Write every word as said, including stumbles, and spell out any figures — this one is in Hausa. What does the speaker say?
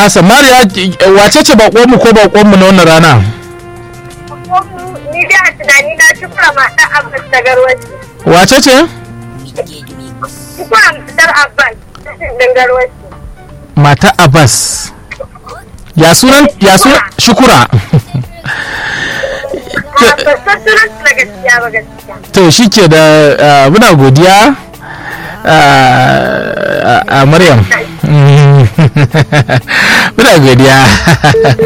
Hassan. Mariya wace ce bakon mu ko bakon mu na wannan rana? Ni da a tunani na Shukura matar Abbas da Garwaci. Wace ce? Shukura matar Abbas da Garwaci. Mata Abbas. Ya sunan ya sunan Shukura. To shi ke da muna godiya a Maryam. Muna godiya.